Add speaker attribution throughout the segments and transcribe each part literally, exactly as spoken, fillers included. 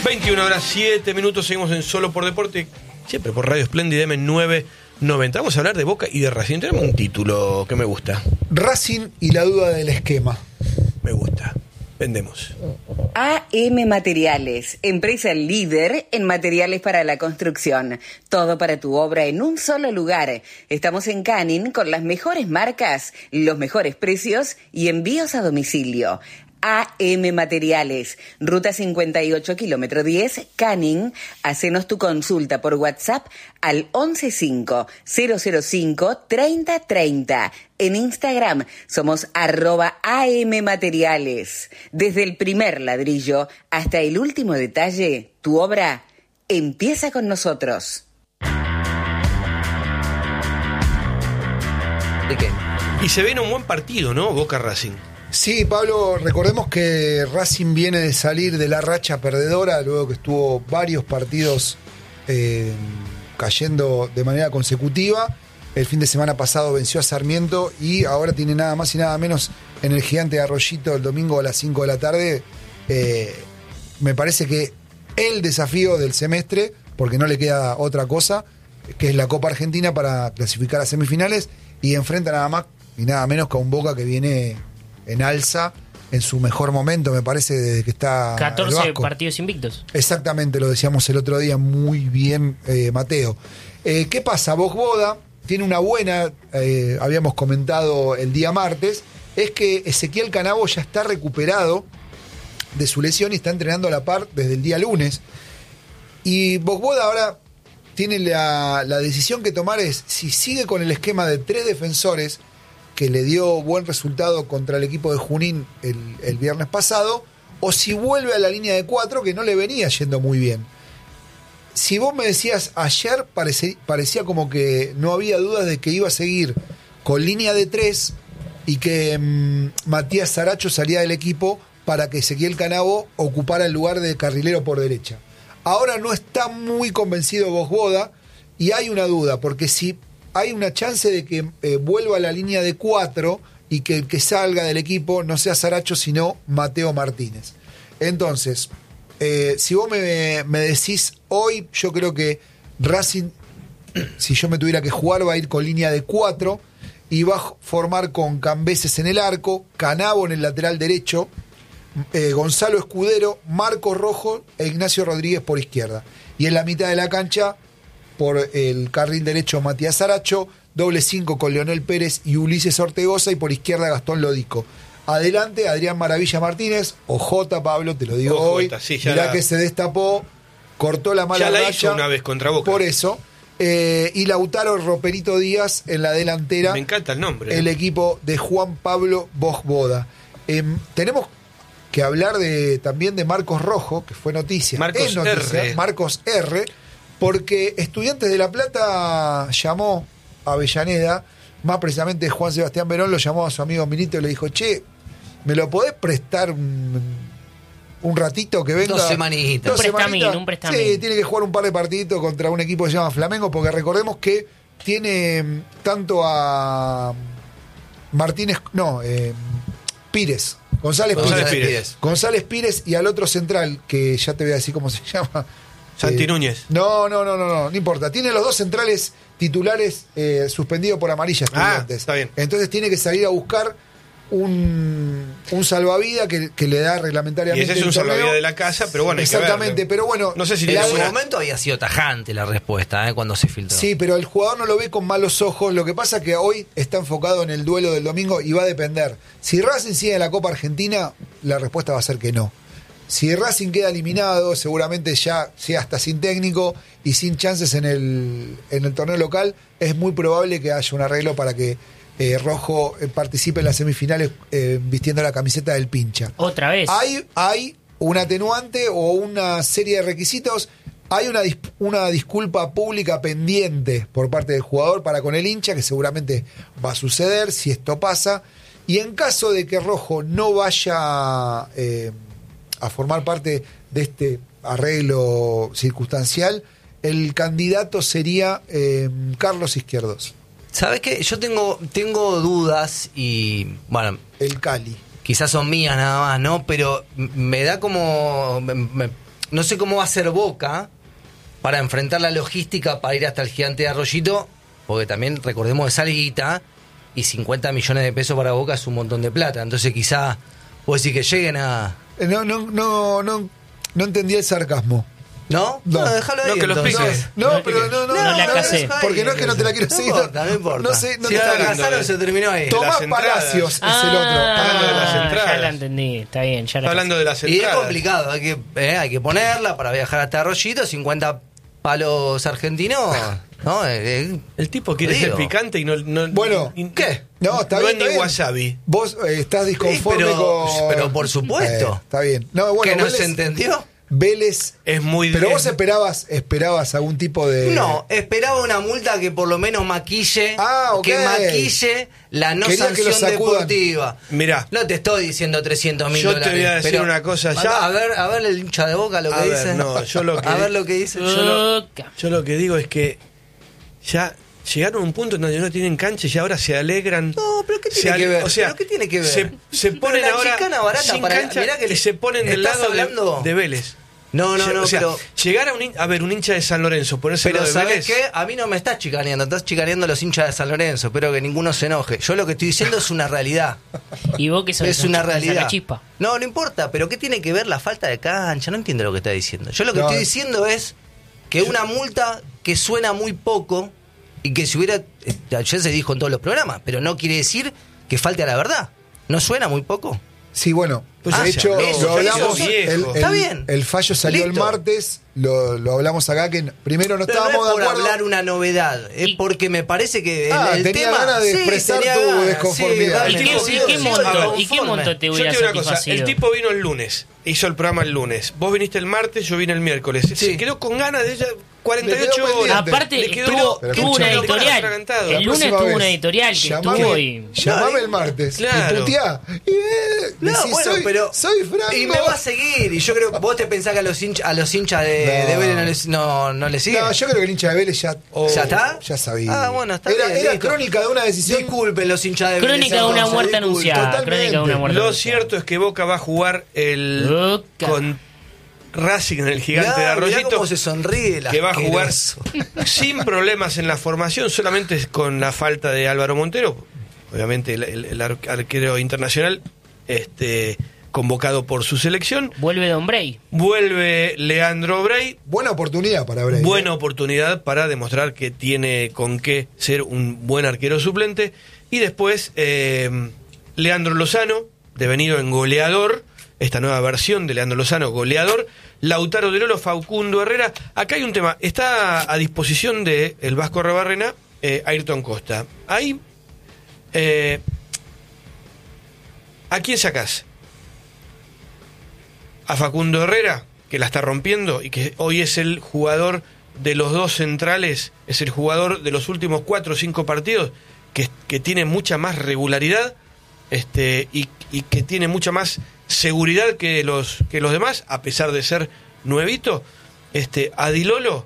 Speaker 1: veintiuna horas siete minutos, seguimos en Solo por Deporte, siempre por Radio Espléndida M novecientos noventa. Vamos a hablar de Boca y de Racing. Tenemos un título que me gusta.
Speaker 2: Racing y la duda del esquema.
Speaker 1: Me gusta. Vendemos.
Speaker 3: A M Materiales, empresa líder en materiales para la construcción. Todo para tu obra en un solo lugar. Estamos en Canning con las mejores marcas, los mejores precios y envíos a domicilio. A M Materiales, Ruta cincuenta y ocho, kilómetro diez, Canning. Hacenos tu consulta por WhatsApp al once cinco cero cero cinco treinta treinta. En Instagram somos arroba A M Materiales. Desde el primer ladrillo hasta el último detalle, tu obra empieza con nosotros.
Speaker 1: ¿De qué? Y se viene un buen partido, ¿no? Boca Racing.
Speaker 2: Sí, Pablo, recordemos que Racing viene de salir de la racha perdedora, luego que estuvo varios partidos eh, cayendo de manera consecutiva. El fin de semana pasado venció a Sarmiento y ahora tiene nada más y nada menos en el Gigante de Arroyito el domingo a las cinco de la tarde. Eh, me parece que el desafío del semestre, porque no le queda otra cosa, que es la Copa Argentina para clasificar a semifinales, y enfrenta nada más y nada menos que a un Boca que viene en alza, en su mejor momento, me parece, desde que está
Speaker 4: catorce partidos invictos.
Speaker 2: Exactamente, lo decíamos el otro día muy bien, eh, Mateo. Eh, ¿Qué pasa? Vosboda tiene una buena, eh, habíamos comentado el día martes, es que Ezequiel Canabo ya está recuperado de su lesión y está entrenando a la par desde el día lunes. Y Vosboda ahora tiene la, la decisión que tomar es si sigue con el esquema de tres defensores, que le dio buen resultado contra el equipo de Junín el, el viernes pasado, o si vuelve a la línea de cuatro, que no le venía yendo muy bien. Si vos me decías ayer, parecía, parecía como que no había dudas de que iba a seguir con línea de tres y que mmm, Matías Saracho salía del equipo para que Ezequiel Canabo ocupara el lugar de carrilero por derecha. Ahora no está muy convencido Vosboda y hay una duda, porque si hay una chance de que eh, vuelva a la línea de cuatro y que el que salga del equipo no sea Saracho, sino Mateo Martínez. Entonces, eh, si vos me, me decís hoy, yo creo que Racing, si yo me tuviera que jugar, va a ir con línea de cuatro y va a formar con Cambeses en el arco, Canabo en el lateral derecho, eh, Gonzalo Escudero, Marcos Rojo e Ignacio Rodríguez por izquierda. Y en la mitad de la cancha, por el carril derecho Matías Saracho, doble cinco con Leonel Pérez y Ulises Ortegoza, y por izquierda Gastón Lodico. Adelante Adrián Maravilla Martínez, o J, Pablo, te lo digo
Speaker 1: o
Speaker 2: hoy.
Speaker 1: J, sí,
Speaker 2: mirá
Speaker 1: la...
Speaker 2: que se destapó, cortó la mala
Speaker 1: ya la
Speaker 2: racha,
Speaker 1: hizo una vez contra Boca.
Speaker 2: Por eso. Eh, y Lautaro Roperito Díaz en la delantera.
Speaker 1: Me encanta el nombre.
Speaker 2: El
Speaker 1: ¿eh?
Speaker 2: equipo de Juan Pablo Vosboda. Eh, tenemos que hablar de también de Marcos Rojo, que fue noticia.
Speaker 1: Marcos
Speaker 2: es noticia,
Speaker 1: R.
Speaker 2: Marcos R. Porque Estudiantes de La Plata llamó a Avellaneda, más precisamente Juan Sebastián Verón lo llamó a su amigo Milito y le dijo: che, ¿me lo podés prestar un, un ratito que venga?
Speaker 5: Dos semanitas.
Speaker 2: Dos
Speaker 4: un prestamín,
Speaker 2: semanitas.
Speaker 4: un prestamín.
Speaker 2: Sí, tiene que jugar un par de partiditos contra un equipo que se llama Flamengo, porque recordemos que tiene tanto a Martínez, no, eh, Pires, González,
Speaker 1: González
Speaker 2: Pires,
Speaker 1: Pires.
Speaker 2: González Pires y al otro central, que ya te voy a decir cómo se llama.
Speaker 1: Santi
Speaker 2: Eh,
Speaker 1: Núñez.
Speaker 2: No, no, no, no, no, no importa. Tiene los dos centrales titulares eh, suspendidos por amarilla, Estudiantes.
Speaker 1: Ah, está bien.
Speaker 2: Entonces tiene que salir a buscar un, un salvavidas que, que le da
Speaker 1: Y
Speaker 2: reglamentariamente.
Speaker 1: ese es un
Speaker 2: el torneo.
Speaker 1: salvavidas de la casa, pero bueno, hay que
Speaker 2: Exactamente,
Speaker 1: verlo.
Speaker 2: pero bueno.
Speaker 1: No sé si
Speaker 5: En
Speaker 1: tiene
Speaker 5: su
Speaker 1: buena-
Speaker 5: momento había sido tajante la respuesta, ¿eh? Cuando se filtró.
Speaker 2: Sí, pero el jugador no lo ve con malos ojos. Lo que pasa es que hoy está enfocado en el duelo del domingo y va a depender. Si Racing sigue en la Copa Argentina, la respuesta va a ser que no. Si Racing queda eliminado, seguramente ya sea hasta sin técnico y sin chances en el, en el torneo local, es muy probable que haya un arreglo para que eh, Rojo eh, participe en las semifinales eh, vistiendo la camiseta del pincha.
Speaker 4: Otra vez.
Speaker 2: Hay, hay un atenuante o una serie de requisitos. Hay una, dis- una disculpa pública pendiente por parte del jugador para con el hincha, que seguramente va a suceder si esto pasa. Y en caso de que Rojo no vaya eh, a formar parte de este arreglo circunstancial, el candidato sería eh, Carlos Izquierdos,
Speaker 5: ¿Sabes qué? Yo tengo, tengo dudas y, bueno,
Speaker 2: el Cali.
Speaker 5: quizás son mías nada más, ¿no? Pero m- me da como... me- me- no sé cómo va a ser Boca para enfrentar la logística para ir hasta el Gigante de Arroyito, porque también recordemos que sale guita y cincuenta millones de pesos para Boca es un montón de plata. Entonces quizá puedo decir que lleguen a...
Speaker 2: Eh, No, no, no, no, no entendí el sarcasmo.
Speaker 5: ¿No?
Speaker 2: No.
Speaker 5: Bueno, déjalo ahí.
Speaker 1: No, que lo
Speaker 5: entonces.
Speaker 1: expliques.
Speaker 2: No,
Speaker 4: No,
Speaker 2: pero
Speaker 4: que-
Speaker 2: no, no,
Speaker 4: no la
Speaker 2: no,
Speaker 4: casé.
Speaker 2: porque no es que no te la quiero
Speaker 5: No
Speaker 2: seguir.
Speaker 5: importa, no importa.
Speaker 2: No sé, no
Speaker 5: si
Speaker 2: te
Speaker 5: la
Speaker 2: está
Speaker 5: casaron, se terminó ahí.
Speaker 1: To-
Speaker 2: Tomás
Speaker 1: las entradas.
Speaker 2: Palacios es el
Speaker 4: Ah,
Speaker 2: otro.
Speaker 1: Hablando de las entradas.
Speaker 4: Ya la entendí, está bien, ya la
Speaker 1: Está hablando de las
Speaker 5: Y es
Speaker 1: entradas.
Speaker 5: complicado, hay que, eh, hay que ponerla para viajar hasta Arroyito, cincuenta palos argentinos, ¿no? Eh, eh,
Speaker 1: El tipo quiere
Speaker 5: Digo.
Speaker 1: ser picante y no... no
Speaker 2: Bueno,
Speaker 1: y-
Speaker 5: ¿qué?
Speaker 2: No, está
Speaker 1: no
Speaker 2: bien.
Speaker 1: es
Speaker 2: está
Speaker 1: ni
Speaker 2: bien.
Speaker 1: wasabi.
Speaker 2: Vos eh, estás disconforme
Speaker 5: Sí, pero-
Speaker 2: con.
Speaker 5: pero por supuesto.
Speaker 2: Eh, está bien. No, bueno,
Speaker 5: ¿Que no
Speaker 2: Vélez,
Speaker 5: se entendió?
Speaker 2: Vélez.
Speaker 1: Es muy...
Speaker 2: Pero
Speaker 1: es-
Speaker 2: vos esperabas, esperabas algún tipo de.
Speaker 5: No, esperaba una multa que por lo menos maquille,
Speaker 2: Ah, ok.
Speaker 5: que maquille la no
Speaker 2: Quería que lo
Speaker 5: sanción
Speaker 2: sacudan.
Speaker 5: deportiva.
Speaker 1: Mirá.
Speaker 5: No te estoy diciendo trescientos mil
Speaker 1: Yo te
Speaker 5: dólares.
Speaker 1: voy a decir
Speaker 5: pero-
Speaker 1: una cosa
Speaker 5: a-
Speaker 1: ya.
Speaker 5: A ver, a ver el hincha de Boca lo que
Speaker 1: A ver,
Speaker 5: dice.
Speaker 1: no, yo lo que-
Speaker 5: A ver lo que dice.
Speaker 1: Yo lo,
Speaker 4: Boca.
Speaker 1: yo lo que digo es que ya llegaron a un punto en donde no tienen cancha y ahora se alegran.
Speaker 5: No, pero ¿qué tiene
Speaker 1: Se ale-
Speaker 5: que ver?
Speaker 1: O sea,
Speaker 5: ¿Pero qué tiene que ver?
Speaker 1: Se, se
Speaker 5: Pero
Speaker 1: ponen
Speaker 5: la
Speaker 1: ahora
Speaker 5: chicana barata
Speaker 1: sin
Speaker 5: para-
Speaker 1: cancha
Speaker 5: mirá que
Speaker 1: y
Speaker 5: le-
Speaker 1: se ponen del
Speaker 5: ¿estás
Speaker 1: lado de-
Speaker 5: hablando?
Speaker 1: de, Vélez.
Speaker 5: No, no, no,
Speaker 1: o sea,
Speaker 5: pero...
Speaker 1: llegar a un, hin- a ver, un hincha de San Lorenzo, ponerse
Speaker 5: Pero
Speaker 1: al lado de
Speaker 5: ¿sabes
Speaker 1: Vélez.
Speaker 5: qué? A mí no me estás chicaneando, estás chicaneando a los hinchas de San Lorenzo. Espero que ninguno se enoje. Yo lo que estoy diciendo es una realidad.
Speaker 4: Y vos que sos
Speaker 5: Es una
Speaker 4: sos
Speaker 5: realidad.
Speaker 4: la chispa.
Speaker 5: No, no importa, pero ¿qué tiene que ver la falta de cancha? No entiendo lo que está diciendo. Yo lo que
Speaker 2: No,
Speaker 5: estoy
Speaker 2: eh.
Speaker 5: diciendo es que una multa que suena muy poco y que si hubiera... eh, Ya se dijo en todos los programas, pero no quiere decir que falte a la verdad. ¿No suena muy poco?
Speaker 2: Sí, bueno,
Speaker 1: Pues
Speaker 2: de
Speaker 1: ya
Speaker 2: hecho,
Speaker 1: se habló,
Speaker 2: lo
Speaker 1: ya
Speaker 2: hablamos.
Speaker 1: hizo viejo.
Speaker 2: El, el-
Speaker 5: Está bien.
Speaker 2: el fallo salió
Speaker 5: Listo.
Speaker 2: el martes, lo, lo hablamos acá, que primero no
Speaker 5: Pero no
Speaker 2: estábamos
Speaker 5: es por
Speaker 2: de acuerdo.
Speaker 5: hablar una novedad, es
Speaker 4: Y-
Speaker 5: porque me parece que el,
Speaker 2: Ah,
Speaker 5: el
Speaker 2: tenía
Speaker 5: tema...
Speaker 2: ganas de
Speaker 5: Sí,
Speaker 2: expresar
Speaker 5: tenía
Speaker 2: tu
Speaker 5: ganas,
Speaker 2: desconformidad.
Speaker 5: sí,
Speaker 4: ¿Y
Speaker 1: El
Speaker 4: qué,
Speaker 1: tipo-
Speaker 4: y qué
Speaker 1: sí,
Speaker 4: monto,
Speaker 1: sí,
Speaker 4: ¿y qué
Speaker 5: conforme.
Speaker 4: monto te
Speaker 1: Yo te
Speaker 4: hubiera
Speaker 1: digo una cosa,
Speaker 4: satisfacido?
Speaker 1: el tipo vino el lunes, hizo el programa el lunes. Vos viniste el martes, yo vine el miércoles. Se
Speaker 5: Sí.
Speaker 1: quedó con ganas de ella cuarenta y
Speaker 2: Le
Speaker 1: ocho
Speaker 2: quedó
Speaker 1: horas.
Speaker 2: pendiente.
Speaker 4: Aparte,
Speaker 1: Le quedó-
Speaker 4: tuvo,
Speaker 2: Pero
Speaker 4: tuvo
Speaker 2: escucha,
Speaker 4: una
Speaker 2: lo
Speaker 4: editorial.
Speaker 1: atragantado.
Speaker 2: La
Speaker 4: El lunes
Speaker 2: próxima
Speaker 4: tuvo
Speaker 2: vez,
Speaker 4: una editorial que
Speaker 2: llamame,
Speaker 4: estuvo y...
Speaker 2: llamame el martes
Speaker 1: Claro.
Speaker 2: y puteá. Y, eh,
Speaker 5: No,
Speaker 2: decís,
Speaker 5: bueno,
Speaker 2: soy,
Speaker 5: pero.
Speaker 2: soy Franco.
Speaker 5: Y me va a seguir. Y yo creo. ¿Vos te pensás que a los hinchas, a los hinchas de,
Speaker 2: No.
Speaker 5: de Vélez no les, no, no les sigue?
Speaker 2: No, yo creo que el hincha de Vélez ya,
Speaker 1: Oh,
Speaker 5: ¿Ya está?
Speaker 2: ya sabía.
Speaker 5: Ah, bueno, está
Speaker 2: era,
Speaker 5: bien.
Speaker 2: Era
Speaker 5: listo.
Speaker 2: crónica de una decisión.
Speaker 5: Disculpen los hinchas de Vélez.
Speaker 4: Crónica de una
Speaker 5: entonces,
Speaker 4: muerte
Speaker 5: disculpen.
Speaker 4: anunciada.
Speaker 2: totalmente.
Speaker 4: Crónica de una muerte
Speaker 1: Lo
Speaker 4: anunciada.
Speaker 1: cierto es que Boca va a jugar el
Speaker 4: Boca.
Speaker 1: con Racing en el Gigante
Speaker 5: Mirá,
Speaker 1: de
Speaker 5: mirá
Speaker 1: Arroyito,
Speaker 5: cómo se sonríe el
Speaker 1: que va a jugar
Speaker 5: asqueroso.
Speaker 1: sin problemas en la formación, solamente con la falta de Álvaro Montero, obviamente el, el- el ar- arquero internacional, este convocado por su selección.
Speaker 4: Vuelve Don Bray.
Speaker 1: Vuelve Leandro Bray.
Speaker 2: Buena oportunidad para Bray.
Speaker 1: Buena oportunidad para demostrar que tiene con qué ser un buen arquero suplente. Y después eh, Leandro Lozano, devenido en goleador, esta nueva versión de Leandro Lozano, goleador. Lautaro de Lolo, Facundo Herrera. Acá hay un tema, está a disposición de el Vasco Rebarrena, eh, Ayrton Costa. Ahí, eh, ¿a quién sacás? A Facundo Herrera, que la está rompiendo y que hoy es el jugador de los dos centrales, es el jugador de los últimos cuatro o cinco partidos que, que tiene mucha más regularidad, este, y, y que tiene mucha más seguridad que los, que los demás, a pesar de ser nuevito. Este, a Di Lolo,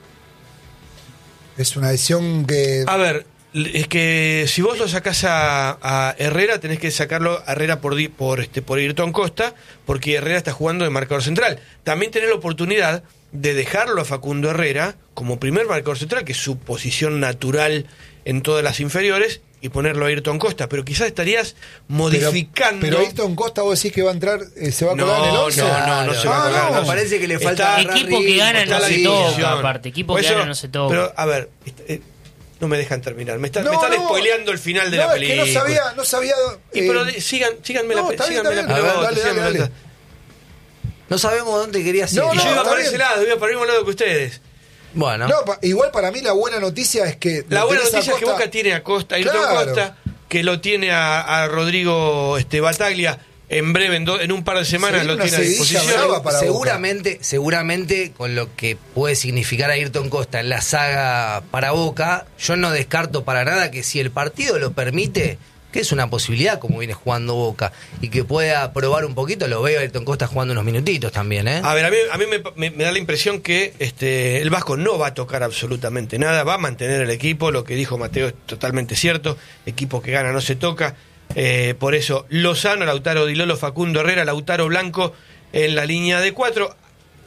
Speaker 2: Es una decisión que.
Speaker 1: a ver, es que si vos lo sacás a, a Herrera, tenés que sacarlo a Herrera por, di- por, este, por Ayrton Costa, porque Herrera está jugando de marcador central. También tenés la oportunidad de dejarlo a Facundo Herrera como primer marcador central, que es su posición natural en todas las inferiores, y ponerlo a Ayrton Costa. Pero quizás estarías modificando.
Speaker 2: Pero, pero Ayrton Costa, vos decís que va a entrar, eh, se va a
Speaker 1: No,
Speaker 2: colar en el once.
Speaker 1: no, no, no se va a
Speaker 2: Ah,
Speaker 1: colar,
Speaker 2: no.
Speaker 1: no.
Speaker 5: Parece que le
Speaker 1: Está-
Speaker 5: falta agarrar
Speaker 4: Equipo que
Speaker 5: ritmo,
Speaker 4: gana
Speaker 5: está
Speaker 4: no
Speaker 5: la
Speaker 4: se
Speaker 5: división.
Speaker 4: toca, aparte. Equipo
Speaker 1: Por
Speaker 4: que
Speaker 1: eso-
Speaker 4: gana no se toca.
Speaker 1: Pero, a ver, este, eh, no me dejan terminar. Me, está-
Speaker 2: No,
Speaker 1: me están
Speaker 2: no.
Speaker 1: spoileando el final de
Speaker 2: No,
Speaker 1: la
Speaker 2: es que
Speaker 1: película.
Speaker 2: no sabía, no sabía.
Speaker 1: Y
Speaker 2: eh,
Speaker 1: pero de- sigan, síganme
Speaker 2: no,
Speaker 1: la,
Speaker 2: está bien,
Speaker 1: síganme
Speaker 2: está
Speaker 1: la
Speaker 2: bien.
Speaker 1: pelota,
Speaker 2: Dale, dale,
Speaker 1: síganme la
Speaker 2: dale.
Speaker 1: pelota.
Speaker 5: No sabemos dónde querías ir.
Speaker 2: No,
Speaker 1: Y yo
Speaker 2: no,
Speaker 1: iba
Speaker 2: está
Speaker 1: por
Speaker 2: bien.
Speaker 1: ese lado, iba por el mismo lado que ustedes.
Speaker 5: Bueno,
Speaker 2: No, pa- igual para mí la buena noticia es que.
Speaker 1: La
Speaker 2: lo
Speaker 1: buena
Speaker 2: tenés a
Speaker 1: noticia es que
Speaker 2: Costa-
Speaker 1: Boca tiene a Costa, a Ayrton
Speaker 2: Claro.
Speaker 1: Costa, que lo tiene a, a Rodrigo este, Bataglia. En breve, en, do- en un par de semanas,
Speaker 2: Se
Speaker 1: lo
Speaker 2: viene
Speaker 1: tiene a
Speaker 2: una seguidilla
Speaker 1: disposición.
Speaker 2: brava para
Speaker 5: seguramente, seguramente con lo que puede significar Ayrton Costa en la saga para Boca, yo no descarto para nada que si el partido lo permite, que es una posibilidad como viene jugando Boca, y que pueda probar un poquito, lo veo a Ayrton Costa jugando unos minutitos también, ¿eh?
Speaker 1: A ver, a mí, a mí me, me- me da la impresión que este, el Vasco no va a tocar absolutamente nada, va a mantener el equipo, lo que dijo Mateo es totalmente cierto, equipo que gana no se toca, eh, por eso Lozano, Lautaro Di Lolo, Facundo Herrera, Lautaro Blanco en la línea de cuatro.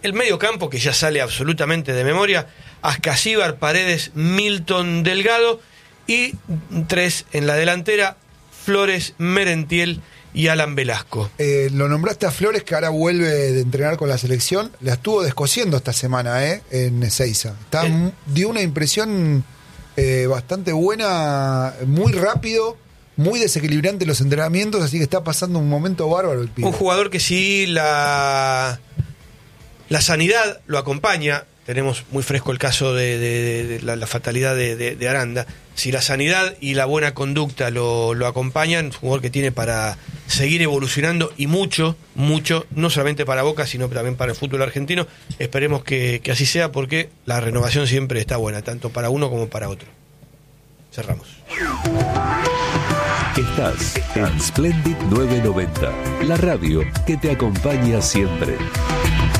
Speaker 1: El medio campo, que ya sale absolutamente de memoria, Ascasíbar, Paredes, Milton, Delgado, y tres en la delantera, Flores, Merentiel y Alan Velasco.
Speaker 2: Eh, lo nombraste a Flores, que ahora vuelve de entrenar con la selección. La estuvo descosiendo esta semana eh, en Ezeiza. Está,
Speaker 1: El...
Speaker 2: dio una impresión eh, bastante buena, muy rápido, muy desequilibrante en los entrenamientos, así que está pasando un momento bárbaro el pibe.
Speaker 1: Un jugador que si la, la sanidad lo acompaña, tenemos muy fresco el caso de, de, de la, la fatalidad de, de, de Aranda, si la sanidad y la buena conducta lo, lo acompañan, un jugador que tiene para seguir evolucionando y mucho, mucho, no solamente para Boca, sino también para el fútbol argentino. Esperemos que, que así sea, porque la renovación siempre está buena, tanto para uno como para otro. Cerramos.
Speaker 6: Estás en Splendid novecientos noventa, la radio que te acompaña siempre.